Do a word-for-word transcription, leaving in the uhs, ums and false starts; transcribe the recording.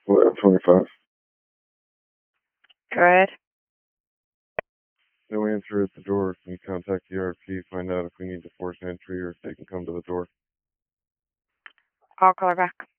eleven twenty-five. Go ahead. No answer at the door. Can you contact the R P, find out if we need to force entry or if they can come to the door? I'll call her back.